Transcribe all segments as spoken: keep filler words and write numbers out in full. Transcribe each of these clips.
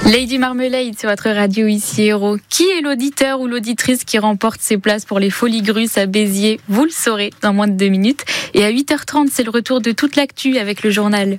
Lady Marmalade sur votre radio ici Héros. Qui est l'auditeur ou l'auditrice qui remporte ses places pour les Folies Grusses à Béziers? Vous le saurez dans moins de deux minutes. Et à huit heures trente, c'est le retour de toute l'actu avec le journal.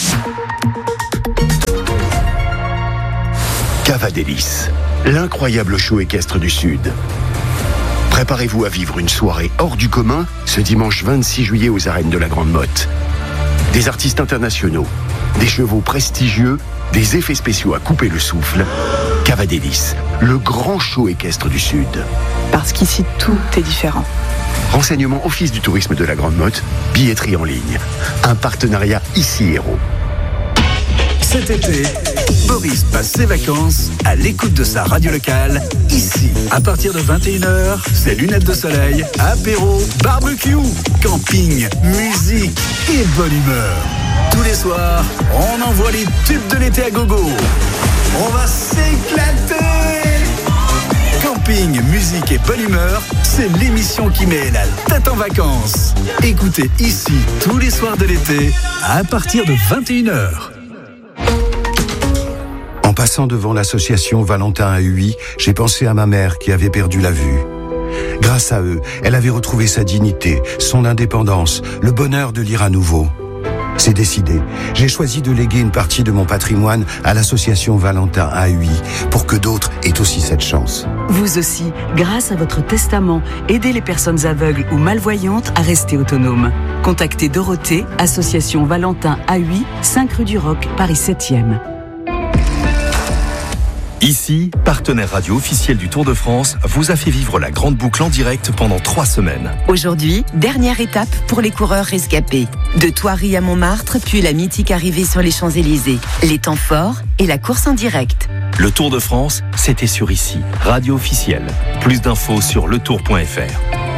Cavadélis, l'incroyable show équestre du Sud. Préparez-vous à vivre une soirée hors du commun ce dimanche vingt-six juillet aux arènes de la Grande Motte. Des artistes internationaux, des chevaux prestigieux, des effets spéciaux à couper le souffle. Cavadélis, le grand show équestre du Sud. Parce qu'ici, tout est différent. Renseignements Office du tourisme de la Grande Motte, billetterie en ligne. Un partenariat ici Héros. Cet été, Boris passe ses vacances à l'écoute de sa radio locale, ici. À partir de vingt et une heures, c'est lunettes de soleil, apéro, barbecue, camping, musique et bonne humeur. Tous les soirs, on envoie les tubes de l'été à gogo. On va s'éclater. Camping, musique et bonne humeur, c'est l'émission qui met la tête en vacances. Écoutez ici tous les soirs de l'été à partir de vingt et une heures. En passant devant l'association Valentin A U I, j'ai pensé à ma mère qui avait perdu la vue. Grâce à eux, elle avait retrouvé sa dignité, son indépendance, le bonheur de lire à nouveau. C'est décidé. J'ai choisi de léguer une partie de mon patrimoine à l'association Valentin A U I pour que d'autres aient aussi cette chance. Vous aussi, grâce à votre testament, aidez les personnes aveugles ou malvoyantes à rester autonomes. Contactez Dorothée, association Valentin A U I, cinq rue du Roc, Paris septième. Ici, partenaire radio officiel du Tour de France, vous a fait vivre la grande boucle en direct pendant trois semaines. Aujourd'hui, dernière étape pour les coureurs rescapés. De Thoiry à Montmartre, puis la mythique arrivée sur les Champs-Élysées. Les temps forts et la course en direct. Le Tour de France, c'était sur Ici, radio officielle. Plus d'infos sur le tour point f r.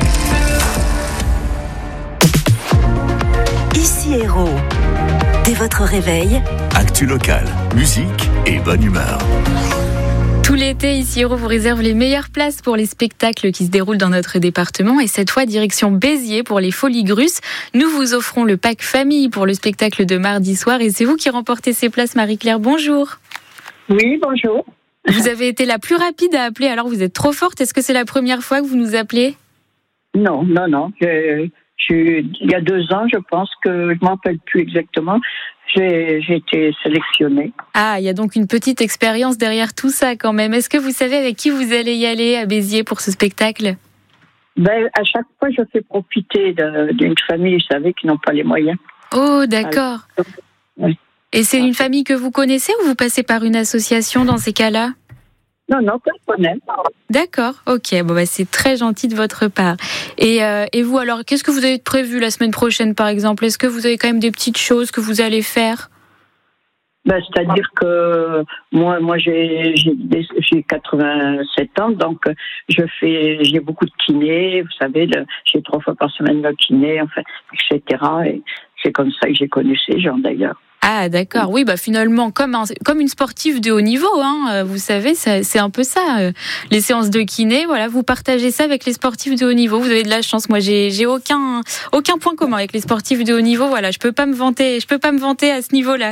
Ici Héros. Dès votre réveil, actu locale, musique et bonne humeur. Tout l'été, ici Héros vous réserve les meilleures places pour les spectacles qui se déroulent dans notre département et cette fois direction Béziers pour les Folies Grusses. Nous vous offrons le pack famille pour le spectacle de mardi soir et c'est vous qui remportez ces places, Marie-Claire. Bonjour. Oui, bonjour. Vous avez été la plus rapide à appeler, alors vous êtes trop forte. Est-ce que c'est la première fois que vous nous appelez? Non, non, non. Je, je, il y a deux ans, je pense que je ne m'en rappelle plus exactement. J'ai, j'ai été sélectionnée. Ah, il y a donc une petite expérience derrière tout ça quand même. Est-ce que vous savez avec qui vous allez y aller à Béziers pour ce spectacle? Ben, à chaque fois, je fais profiter de, d'une famille, vous savez, qui n'ont pas les moyens. Oh, d'accord. Alors, oui. Et c'est une famille que vous connaissez ou vous passez par une association dans ces cas-là? Non, non, personnel. D'accord, ok. Bon, bah, c'est très gentil de votre part. Et, euh, et vous, alors, qu'est-ce que vous avez prévu la semaine prochaine, par exemple? Est-ce que vous avez quand même des petites choses que vous allez faire? Ben, c'est-à-dire que moi, moi j'ai, j'ai, j'ai quatre-vingt-sept ans, donc je fais, j'ai beaucoup de kiné, vous savez, le, j'ai trois fois par semaine le kiné, enfin, et cetera. Et c'est comme ça que j'ai connu ces gens, d'ailleurs. Ah d'accord, oui bah finalement comme un, comme une sportive de haut niveau, hein, vous savez, ça, c'est un peu ça. Les séances de kiné, voilà, vous partagez ça avec les sportifs de haut niveau. Vous avez de la chance. Moi, j'ai, j'ai aucun, aucun point commun avec les sportifs de haut niveau. Voilà, je peux pas me vanter, je peux pas me vanter à ce niveau-là.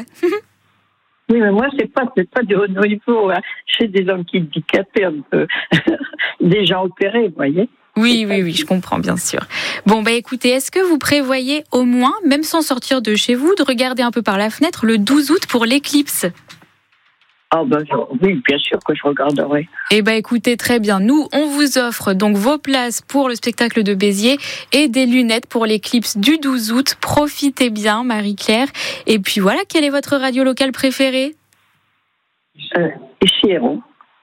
Oui, mais moi, c'est pas, c'est pas de haut niveau. Hein. J'ai des hommes qui handicapés un peu, des gens opérés, vous voyez. Oui, oui, oui, je comprends, bien sûr. Bon, bah écoutez, est-ce que vous prévoyez au moins, même sans sortir de chez vous, de regarder un peu par la fenêtre le douze août pour l'éclipse? Ah ben oui, bien sûr que je regarderai. Eh ben écoutez, très bien. Nous, on vous offre donc vos places pour le spectacle de Béziers et des lunettes pour l'éclipse du douze août. Profitez bien, Marie-Claire. Et puis voilà, quelle est votre radio locale préférée? euh, Ici Héros.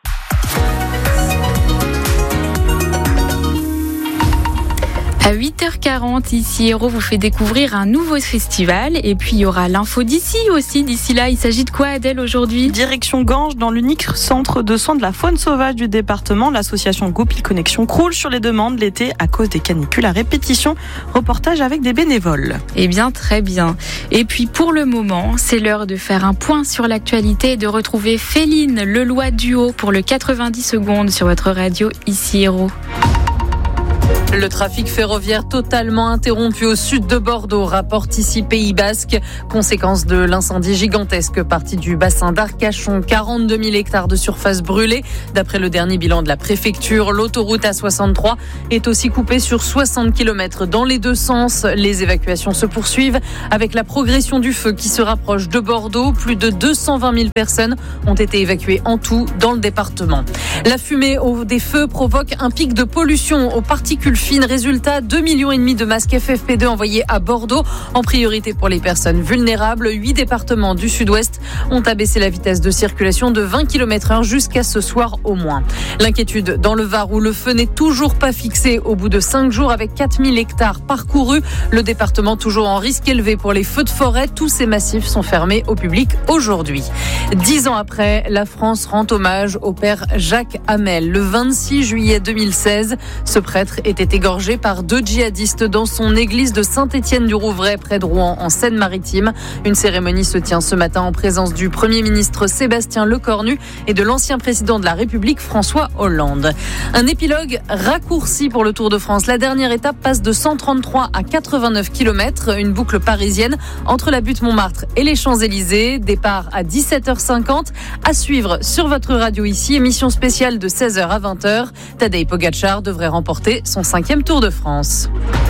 À huit heures quarante, ici Héros vous fait découvrir un nouveau festival et puis il y aura l'info d'ici aussi. D'ici là, il s'agit de quoi, Adèle, aujourd'hui? Direction Ganges, dans l'unique centre de soins de la faune sauvage du département. L'association Goupil Connexion croule sur les demandes l'été à cause des canicules à répétition. Reportage avec des bénévoles. Eh bien, très bien. Et puis pour le moment, c'est l'heure de faire un point sur l'actualité et de retrouver Féline Leloy Duo pour le quatre-vingt-dix secondes sur votre radio ici Héros. Le trafic ferroviaire totalement interrompu au sud de Bordeaux, rapporte ici Pays Basque. Conséquence de l'incendie gigantesque parti du bassin d'Arcachon. quarante-deux mille hectares de surface brûlée. D'après le dernier bilan de la préfecture, l'autoroute A soixante-trois est aussi coupée sur soixante kilomètres dans les deux sens. Les évacuations se poursuivent avec la progression du feu qui se rapproche de Bordeaux. Plus de deux cent vingt mille personnes ont été évacuées en tout dans le département. La fumée des feux provoque un pic de pollution aux particules fines. Résultat, deux virgule cinq millions de masques F F P deux envoyés à Bordeaux, en priorité pour les personnes vulnérables. Huit départements du sud-ouest ont abaissé la vitesse de circulation de vingt kilomètres heure jusqu'à ce soir au moins. L'inquiétude dans le Var où le feu n'est toujours pas fixé au bout de cinq jours avec quatre mille hectares parcourus. Le département toujours en risque élevé pour les feux de forêt. Tous ces massifs sont fermés au public aujourd'hui. Dix ans après, la France rend hommage au père Jacques Hamel. Le vingt-six juillet deux mille seize, ce prêtre était égorgé par deux djihadistes dans son église de Saint-Étienne-du-Rouvray près de Rouen en Seine-Maritime. Une cérémonie se tient ce matin en présence du Premier ministre Sébastien Lecornu et de l'ancien président de la République François Hollande. Un épilogue raccourci pour le Tour de France. La dernière étape passe de cent trente-trois à quatre-vingt-neuf kilomètres, une boucle parisienne entre la butte Montmartre et les Champs-Élysées. Départ à dix-sept heures cinquante. À suivre sur votre radio ici, émission spéciale de seize heures à vingt heures. Tadej Pogačar devrait remporter son cinquième Tour de France.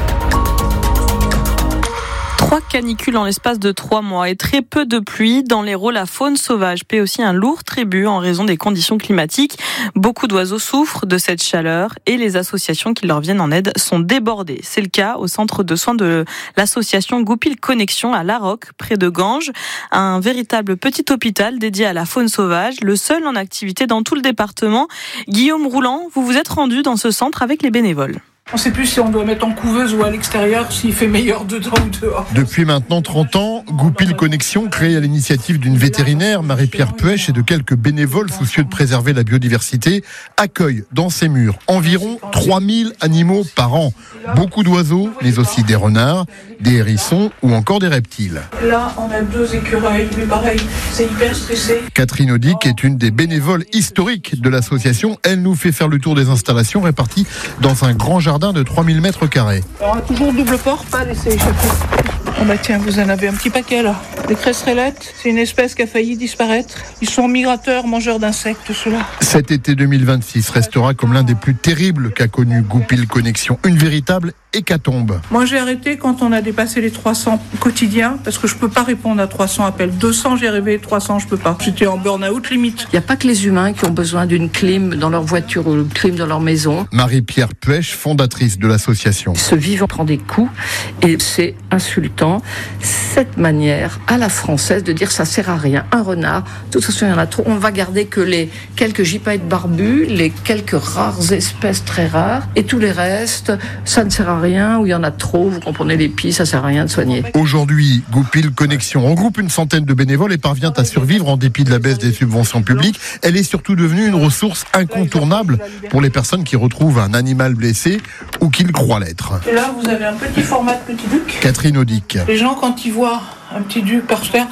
Trois canicules en l'espace de trois mois et très peu de pluie. Dans l'Hérault, la faune sauvage paie aussi un lourd tribut en raison des conditions climatiques. Beaucoup d'oiseaux souffrent de cette chaleur et les associations qui leur viennent en aide sont débordées. C'est le cas au centre de soins de l'association Goupil Connexion à La Roque, près de Ganges. Un véritable petit hôpital dédié à la faune sauvage, le seul en activité dans tout le département. Guillaume Rouland, vous vous êtes rendu dans ce centre avec les bénévoles. On ne sait plus si on doit mettre en couveuse ou à l'extérieur, s'il fait meilleur dedans ou dehors. Depuis maintenant trente ans, Goupil Connexion, créé à l'initiative d'une vétérinaire, Marie-Pierre Puech, et de quelques bénévoles soucieux de préserver la biodiversité, accueille dans ses murs environ trois mille animaux par an. Beaucoup d'oiseaux, mais aussi des renards, des hérissons ou encore des reptiles. Là, on a deux écureuils, mais pareil, c'est hyper stressé. Catherine Audic est une des bénévoles historiques de l'association. Elle nous fait faire le tour des installations réparties dans un grand jardin de trois mille mètres carrés. On a toujours double port, pas laisser échapper. Oh bah tiens, vous en avez un petit paquet là. Les cresserellettes, c'est une espèce qui a failli disparaître. Ils sont migrateurs, mangeurs d'insectes, ceux-là. Cet été deux mille vingt-six restera comme l'un des plus terribles qu'a connu Goupil Connexion. Une véritable hécatombe. Moi j'ai arrêté quand on a dépassé les trois cents quotidiens parce que je peux pas répondre à trois cents appels. deux cents j'ai arrivé, trois cents je peux pas. J'étais en burn-out limite. Il n'y a pas que les humains qui ont besoin d'une clim dans leur voiture ou une clim dans leur maison. Marie-Pierre Puech, fondatrice de l'association. Ce vivant prend des coups et c'est insultant. Cette manière à la française de dire ça sert à rien. Un renard, de toute façon il y en a trop. On va garder que les quelques gypaètes barbus, les quelques rares espèces très rares et tous les restes, ça ne sert à rien. Rien, où il y en a trop, vous comprenez les pieds, ça sert à rien de soigner. Aujourd'hui, Goupil Connexion regroupe une centaine de bénévoles et parvient à survivre en dépit de la baisse des subventions publiques. Elle est surtout devenue une ressource incontournable pour les personnes qui retrouvent un animal blessé ou qu'ils croient l'être. Et là, vous avez un petit format de petit duc. Catherine Audic. Les gens, quand ils voient un petit duc par terre,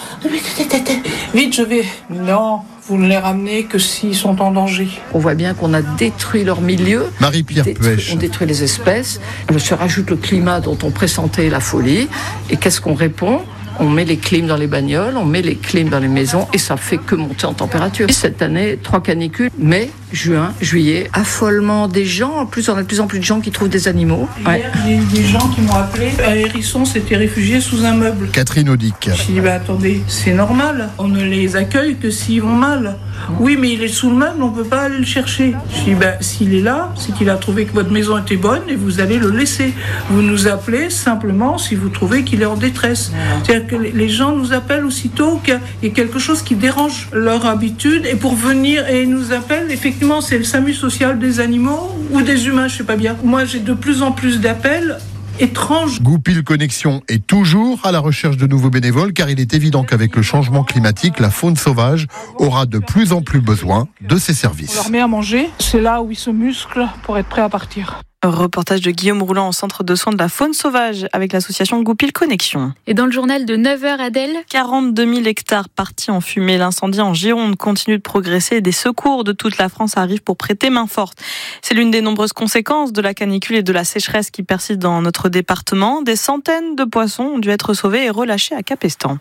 vite, je vais. Non. Vous ne les ramenez que s'ils sont en danger. On voit bien qu'on a détruit leur milieu. Marie-Pierre Puech. On détruit les espèces. On se rajoute le climat dont on pressentait la folie. Et qu'est-ce qu'on répond ? On met les clims dans les bagnoles, on met les clims dans les maisons et ça fait que monter en température. Et cette année, trois canicules, mai, juin, juillet, affolement des gens. En plus, on a de plus en plus de gens qui trouvent des animaux. Hier, ouais. Il y a eu des gens qui m'ont appelé. Un hérisson s'était réfugié sous un meuble. Catherine Audic. Je dis, bah attendez, c'est normal. On ne les accueille que s'ils vont mal. Oui, mais il est sous le meuble, on ne peut pas aller le chercher. Je dis, bah s'il est là, c'est qu'il a trouvé que votre maison était bonne et vous allez le laisser. Vous nous appelez simplement si vous trouvez qu'il est en détresse. C'est-à-dire que les gens nous appellent aussitôt qu'il y a quelque chose qui dérange leur habitude et pour venir et ils nous appellent, effectivement, c'est le SAMU social des animaux ou des humains, je ne sais pas bien. Moi, j'ai de plus en plus d'appels étranges. Goupil Connexion est toujours à la recherche de nouveaux bénévoles car il est évident qu'avec le changement climatique, la faune sauvage aura de plus en plus besoin de ses services. On leur met à manger, c'est là où ils se musclent pour être prêts à partir. Reportage de Guillaume Roulant au centre de soins de la faune sauvage avec l'association Goupil Connexion. Et dans le journal de neuf heures, Adèle, quarante-deux mille hectares partis en fumée. L'incendie en Gironde continue de progresser et des secours de toute la France arrivent pour prêter main forte. C'est l'une des nombreuses conséquences de la canicule et de la sécheresse qui persistent dans notre département. Des centaines de poissons ont dû être sauvés et relâchés à Capestan.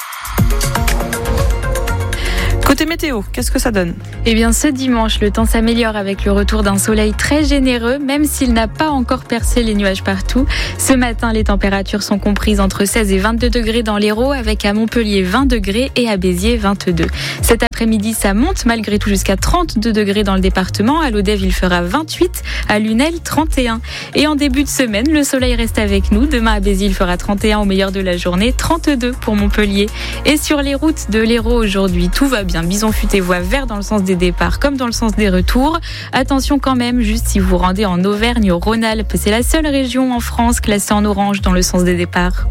Côté météo, qu'est-ce que ça donne ? Eh bien, ce dimanche, le temps s'améliore avec le retour d'un soleil très généreux, même s'il n'a pas encore percé les nuages partout. Ce matin, les températures sont comprises entre seize et vingt-deux degrés dans l'Hérault, avec à Montpellier vingt degrés et à Béziers vingt-deux. Cet après-midi, ça monte malgré tout jusqu'à trente-deux degrés dans le département. À Lodève, il fera vingt-huit, à Lunel, trente et un. Et en début de semaine, le soleil reste avec nous. Demain, à Béziers, il fera trente et un au meilleur de la journée, trente-deux pour Montpellier. Et sur les routes de l'Hérault aujourd'hui, tout va bien. Bison futé voie vert dans le sens des départs comme dans le sens des retours. Attention quand même, juste si vous vous rendez en Auvergne, au Rhône-Alpes, c'est la seule région en France classée en orange dans le sens des départs.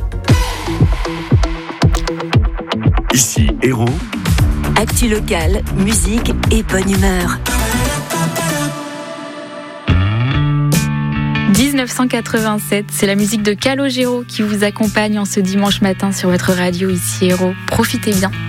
Ici, Hérault. Actu locale, musique et bonne humeur. dix-neuf cent quatre-vingt-sept, c'est la musique de Calogero qui vous accompagne en ce dimanche matin sur votre radio ici Hérault. Profitez bien.